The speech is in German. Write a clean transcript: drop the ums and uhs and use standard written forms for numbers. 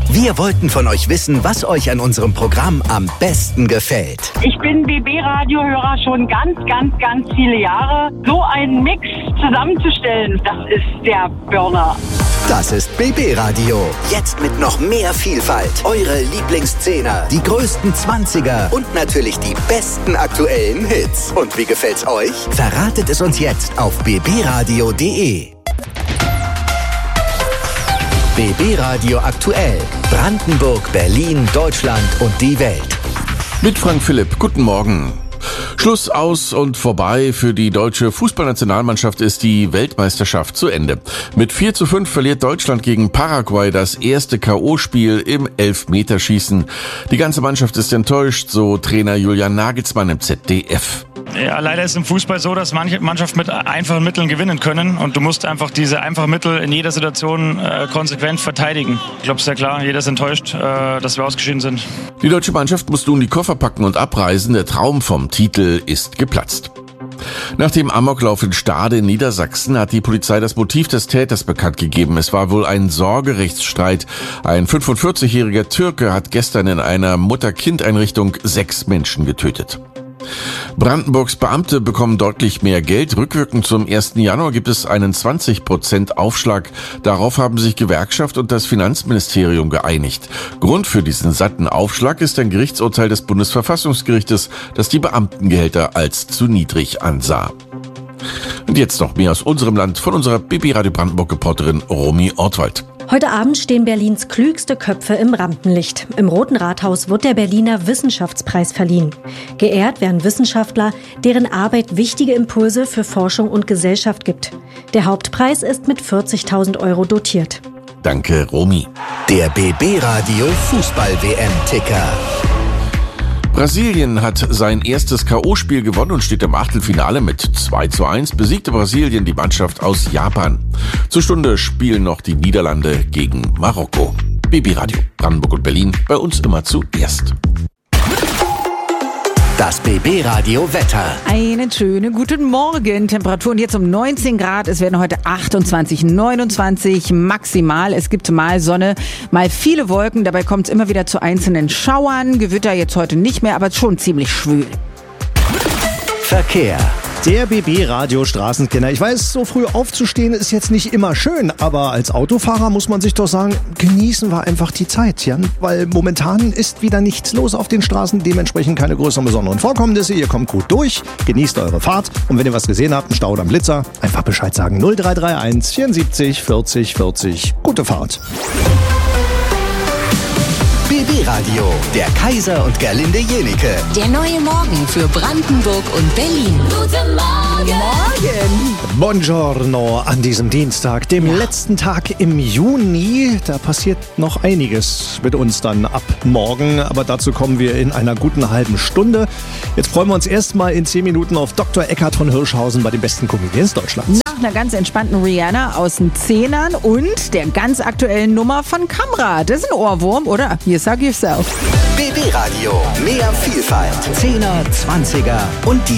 Wir wollten von euch wissen, was euch an unserem Programm am besten gefällt. Ich bin BB-Radio-Hörer schon ganz viele Jahre. So einen Mix zusammenzustellen, das ist der Burner. Das ist BB Radio. Jetzt mit noch mehr Vielfalt. Eure Lieblingszehner, die größten 20er und natürlich die besten aktuellen Hits. Und wie gefällt's euch? Verratet es uns jetzt auf bbradio.de. BB Radio aktuell. Brandenburg, Berlin, Deutschland und die Welt. Mit Frank Philipp. Guten Morgen. Schluss, aus und vorbei. Für die deutsche Fußballnationalmannschaft ist die Weltmeisterschaft zu Ende. Mit 4:5 verliert Deutschland gegen Paraguay das erste K.O.-Spiel im Elfmeterschießen. Die ganze Mannschaft ist enttäuscht, so Trainer Julian Nagelsmann im ZDF. Ja, leider ist im Fußball so, dass manche Mannschaften mit einfachen Mitteln gewinnen können und du musst einfach diese einfachen Mittel in jeder Situation konsequent verteidigen. Ich glaube, es ist ja klar, jeder ist enttäuscht, dass wir ausgeschieden sind. Die deutsche Mannschaft muss nun die Koffer packen und abreisen. Der Traum vom Titel ist geplatzt. Nach dem Amoklauf in Stade in Niedersachsen hat die Polizei das Motiv des Täters bekannt gegeben. Es war wohl ein Sorgerechtsstreit. Ein 45-jähriger Türke hat gestern in einer Mutter-Kind-Einrichtung 6 Menschen getötet. Brandenburgs Beamte bekommen deutlich mehr Geld. Rückwirkend zum 1. Januar gibt es einen 20% Aufschlag. Darauf haben sich Gewerkschaft und das Finanzministerium geeinigt. Grund für diesen satten Aufschlag ist ein Gerichtsurteil des Bundesverfassungsgerichtes, das die Beamtengehälter als zu niedrig ansah. Und jetzt noch mehr aus unserem Land von unserer BB Radio Brandenburg-Reporterin Romy Ortwald. Heute Abend stehen Berlins klügste Köpfe im Rampenlicht. Im Roten Rathaus wird der Berliner Wissenschaftspreis verliehen. Geehrt werden Wissenschaftler, deren Arbeit wichtige Impulse für Forschung und Gesellschaft gibt. Der Hauptpreis ist mit 40.000 € dotiert. Danke, Romy. Der BB Radio Fußball-WM-Ticker. Brasilien hat sein erstes K.O.-Spiel gewonnen und steht im Achtelfinale mit 2:1. Besiegte Brasilien die Mannschaft aus Japan. Zur Stunde spielen noch die Niederlande gegen Marokko. BB Radio, Brandenburg und Berlin, bei uns immer zuerst. Das BB Radio Wetter. Einen schönen guten Morgen. Temperaturen jetzt um 19 Grad. Es werden heute 28, 29 maximal. Es gibt mal Sonne, mal viele Wolken. Dabei kommt es immer wieder zu einzelnen Schauern. Gewitter jetzt heute nicht mehr, aber schon ziemlich schwül. Verkehr. Der BB-Radio Straßenkenner. Ich weiß, so früh aufzustehen ist jetzt nicht immer schön, aber als Autofahrer muss man sich doch sagen, genießen wir einfach die Zeit, ja? Weil momentan ist wieder nichts los auf den Straßen, dementsprechend keine größeren besonderen Vorkommnisse. Ihr kommt gut durch, genießt eure Fahrt und wenn ihr was gesehen habt, einen Stau oder einen Blitzer, einfach Bescheid sagen. 0331 74 40 40. Gute Fahrt. BB Radio, der Kaiser und Gerlinde Jenike. Der neue Morgen für Brandenburg und Berlin. Guten Morgen! Buongiorno an diesem Dienstag, dem letzten Tag im Juni. Da passiert noch einiges mit uns dann ab morgen, aber dazu kommen wir in einer guten halben Stunde. Jetzt freuen wir uns erstmal in 10 Minuten auf Dr. Eckhard von Hirschhausen bei den besten Comedians Deutschlands. Nach einer ganz entspannten Rihanna aus den Zehnern und der ganz aktuellen Nummer von Kamrat. Das ist ein Ohrwurm, oder? Hier sag yourself. BB Radio, mehr Vielfalt. 10er, 20er und die